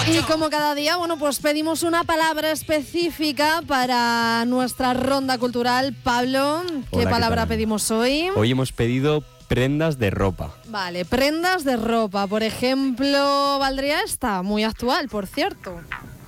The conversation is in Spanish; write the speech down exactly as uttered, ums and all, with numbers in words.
Y como cada día, bueno, pues pedimos una palabra específica para nuestra ronda cultural. Pablo, ¿qué Hola, palabra ¿qué tal? pedimos hoy? Hoy hemos pedido prendas de ropa. Vale, prendas de ropa. Por ejemplo, valdría esta, muy actual, por cierto.